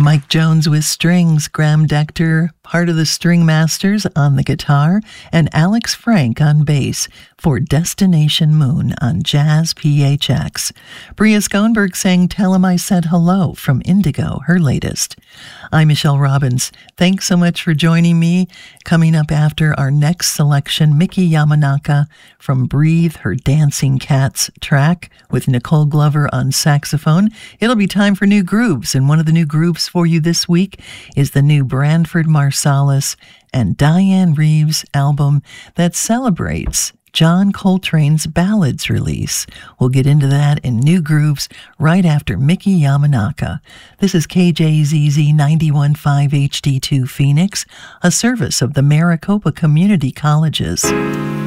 Mike Jones with strings, Graham Dector, part of the String Masters, on the guitar, and Alex Frank on bass for Destination Moon on Jazz PHX. Bria Schoenberg sang Tell 'Em I Said Hello from Indigo, her latest. I'm Michelle Robbins. Thanks so much for joining me. Coming up after our next selection, Miki Yamanaka from Breathe, her Dancing Cats track with Nicole Glover on saxophone. It'll be time for new grooves, and one of the new grooves for you this week is the new Branford Marsalis and Diane Reeves album that celebrates John Coltrane's Ballads release. We'll get into that in New Grooves right after Miki Yamanaka. This is KJZZ 91.5 HD2 Phoenix, a service of the Maricopa Community Colleges.